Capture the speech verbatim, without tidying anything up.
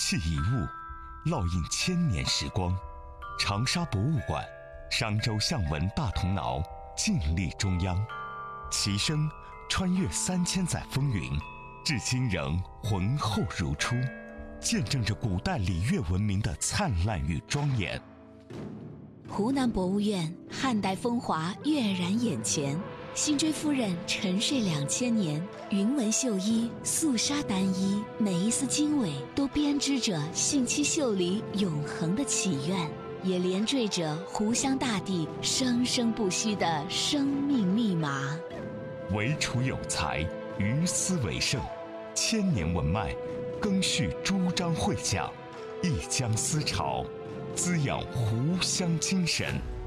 气一物，烙印千年时光。长沙博物馆，商周象纹大铜挠，静立中央，其声穿越三千载风云，至今仍浑厚如初，见证着古代礼乐文明的灿烂与庄严。 湖南博物院汉代风华跃然眼前，辛追夫人沉睡两千年，云纹绣衣、素纱单衣，每一丝经纬都编织着信七秀里永恒的祈愿，也连缀着湖湘大地生生不息的生命密码。 惟楚有才，于斯为盛，千年文脉，更续诸章会讲，一江思潮，滋养湖湘精神。